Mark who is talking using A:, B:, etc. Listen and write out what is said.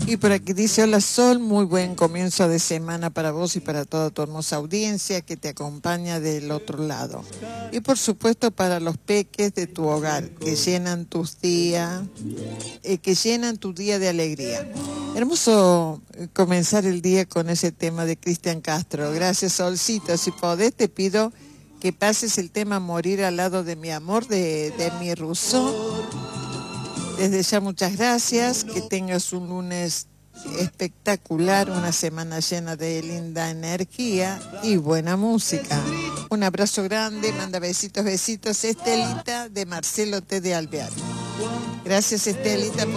A: Y por aquí dice, hola Sol, muy buen comienzo de semana para vos y para toda tu hermosa audiencia que te acompaña del otro lado. Y por supuesto para los peques de tu hogar, que llenan tus días, que llenan tu día de alegría. Hermoso comenzar el día con ese tema de Cristian Castro. Gracias, Solcito. Si podés, te pido que pases el tema Morir al lado de mi amor de mi Rousseau. Desde ya muchas gracias, que tengas un lunes espectacular, una semana llena de linda energía y buena música. Un abrazo grande, manda besitos, Estelita de Marcelo T. de Alvear. Gracias, Estelita.